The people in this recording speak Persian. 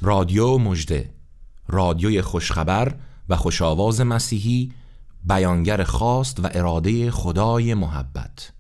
رادیو مژده، رادیوی خوشخبر و خوشاواز مسیحی، بیانگر خواست و اراده خدای محبت.